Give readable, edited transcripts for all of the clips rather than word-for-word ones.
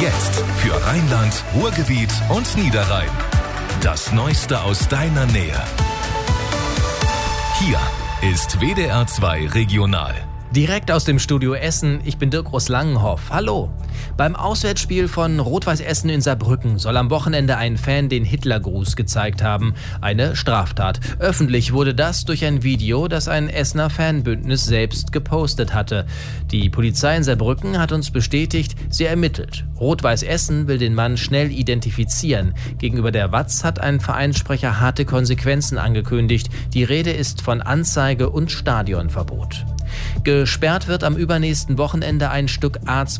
Jetzt für Rheinland, Ruhrgebiet und Niederrhein. Das Neueste aus deiner Nähe. Hier ist WDR 2 Regional. Direkt aus dem Studio Essen, ich bin Dirk Ross-Langenhoff. Hallo. Beim Auswärtsspiel von Rot-Weiß Essen in Saarbrücken soll am Wochenende ein Fan den Hitlergruß gezeigt haben. Eine Straftat. Öffentlich wurde das durch ein Video, das ein Essener Fanbündnis selbst gepostet hatte. Die Polizei in Saarbrücken hat uns bestätigt, sie ermittelt. Rot-Weiß Essen will den Mann schnell identifizieren. Gegenüber der Watz hat ein Vereinssprecher harte Konsequenzen angekündigt. Die Rede ist von Anzeige und Stadionverbot. Gesperrt wird am übernächsten Wochenende ein Stück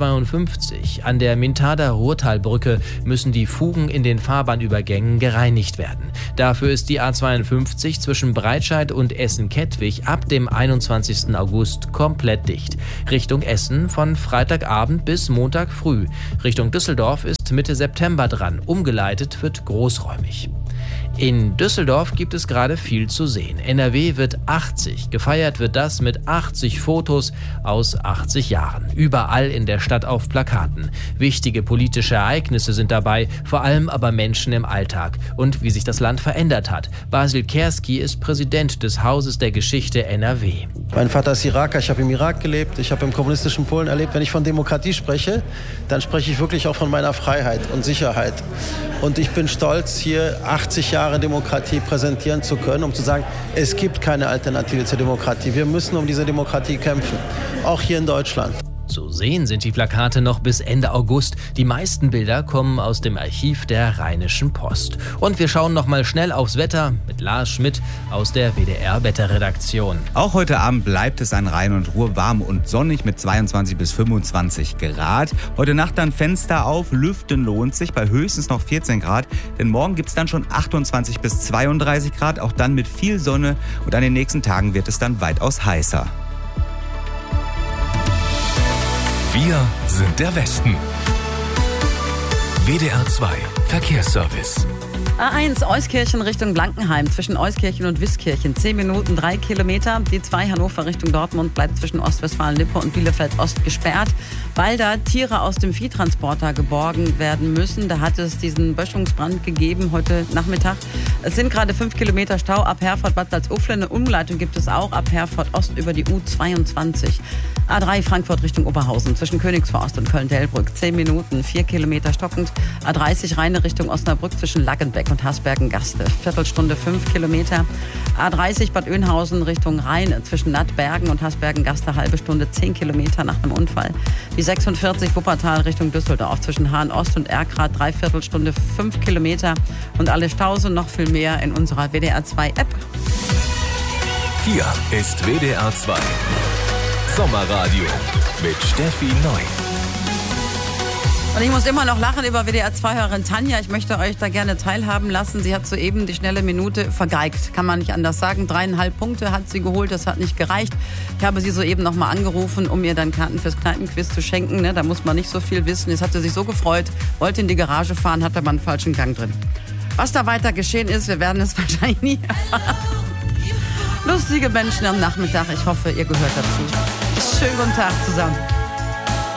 A52. An der Mintader-Ruhrtalbrücke müssen die Fugen in den Fahrbahnübergängen gereinigt werden. Dafür ist die A52 zwischen Breitscheid und Essen-Kettwig ab dem 21. August komplett dicht. Richtung Essen von Freitagabend bis Montag früh. Richtung Düsseldorf ist Mitte September dran. Umgeleitet wird großräumig. In Düsseldorf gibt es gerade viel zu sehen. NRW wird 80. Gefeiert wird das mit 80 Fotos aus 80 Jahren. Überall in der Stadt auf Plakaten. Wichtige politische Ereignisse sind dabei, vor allem aber Menschen im Alltag und wie sich das Land verändert hat. Basil Kerski ist Präsident des Hauses der Geschichte NRW. Mein Vater ist Iraker, ich habe im Irak gelebt, ich habe im kommunistischen Polen erlebt. Wenn ich von Demokratie spreche, dann spreche ich wirklich auch von meiner Freiheit und Sicherheit. Und ich bin stolz, hier 80 Jahre Demokratie präsentieren zu können, um zu sagen, es gibt keine Alternative zur Demokratie. Wir müssen um diese Demokratie kämpfen, auch hier in Deutschland. Zu sehen sind die Plakate noch bis Ende August. Die meisten Bilder kommen aus dem Archiv der Rheinischen Post. Und wir schauen noch mal schnell aufs Wetter mit Lars Schmidt aus der WDR-Wetterredaktion. Auch heute Abend bleibt es an Rhein und Ruhr warm und sonnig mit 22 bis 25 Grad. Heute Nacht dann Fenster auf, lüften lohnt sich bei höchstens noch 14 Grad. Denn morgen gibt es dann schon 28 bis 32 Grad, auch dann mit viel Sonne. Und an den nächsten Tagen wird es dann weitaus heißer. Wir sind der Westen. WDR 2 Verkehrsservice. A1 Euskirchen Richtung Blankenheim, zwischen Euskirchen und Wiskirchen, 10 Minuten, 3 Kilometer. Die 2 Hannover Richtung Dortmund bleibt zwischen Ostwestfalen-Lippe und Bielefeld-Ost gesperrt, weil da Tiere aus dem Viehtransporter geborgen werden müssen. Da hat es diesen Böschungsbrand gegeben heute Nachmittag. Es sind gerade 5 Kilometer Stau ab Herford-Bad Salzuflen. Eine Umleitung gibt es auch ab Herford-Ost über die U22. A3 Frankfurt Richtung Oberhausen, zwischen Königsforst und Köln-Delbrück, 10 Minuten, 4 Kilometer stockend. A30 Rheine Richtung Osnabrück zwischen Laggenbeck und Hasbergen-Gaste, Viertelstunde 5 Kilometer. A30 Bad Oeynhausen Richtung Rhein zwischen Nattbergen und Hasbergen-Gaste, halbe Stunde, 10 Kilometer nach einem Unfall. Die 46 Wuppertal Richtung Düsseldorf zwischen Hahn-Ost und Erkrath, Dreiviertelstunde 5 Kilometer. Und alle Staus und noch viel mehr in unserer WDR 2 App. Hier ist WDR 2 Sommerradio mit Steffi Neu. Und ich muss immer noch lachen über WDR-2-Hörerin Tanja. Ich möchte euch da gerne teilhaben lassen. Sie hat soeben die schnelle Minute vergeigt. Kann man nicht anders sagen. 3,5 Punkte hat sie geholt. Das hat nicht gereicht. Ich habe sie soeben noch mal angerufen, um ihr dann Karten fürs Kneipenquiz zu schenken. Da muss man nicht so viel wissen. Jetzt hat sie sich so gefreut, wollte in die Garage fahren, hatte aber einen falschen Gang drin. Was da weiter geschehen ist, wir werden es wahrscheinlich nie erfahren. Lustige Menschen am Nachmittag. Ich hoffe, ihr gehört dazu. Schönen guten Tag zusammen.